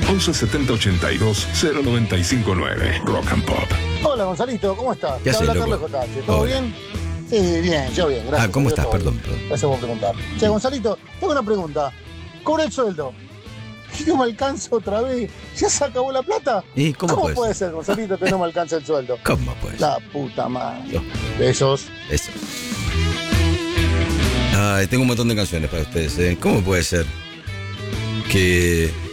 11 70 82 0959. Rock and Pop. Hola, Gonzalito, ¿cómo estás? ¿Qué Te habla haces, Carlos loco? Jotache. ¿Todo Hola. bien? Sí, bien, yo bien, gracias. ¿Cómo Dios, estás? todo Perdón. bien. Gracias por preguntar. Che, Gonzalito, tengo una pregunta. Cobré el sueldo. ¿Y no me alcanza otra vez? ¿Ya se acabó la plata? ¿Y cómo puede puede ser, Gonzalito, que no me alcanza el sueldo? ¿Cómo pues? La puta madre. No. Besos. Eso. Ay, tengo un montón de canciones para ustedes, ¿eh? ¿Cómo puede ser que